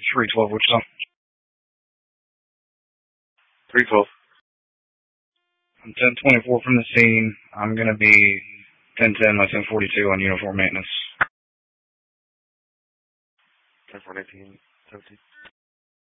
312, Wichita. 312. I'm 1024 from the scene. I'm going to be 1010 by 1042 on uniform maintenance. 10-4-19, 17.